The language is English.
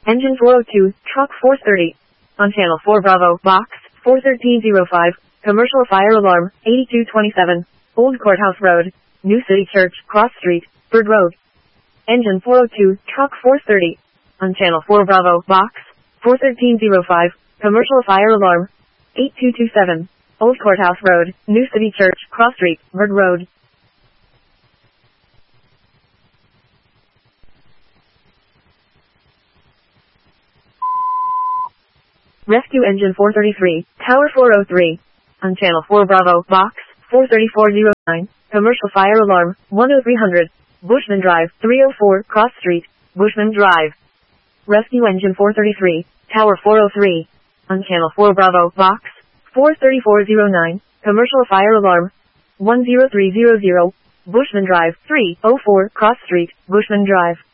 Engine 402, truck 430. On channel 4 Bravo, box 41305, commercial fire alarm, 8227, Old Courthouse Road, New City Church, Cross Street, Bird Road. Engine 402, truck 430. On channel 4 Bravo, box 41305, commercial fire alarm, 8227, Old Courthouse Road, New City Church, Cross Street, Bird Road. Rescue Engine 433, Tower 403. On channel 4 Bravo, box 43409, commercial fire alarm, 10300, Bushman Drive, 304, Cross Street, Bushman Drive. Rescue Engine 433, Tower 403. On channel 4 Bravo, box 43409, commercial fire alarm, 10300, Bushman Drive, 304, Cross Street, Bushman Drive.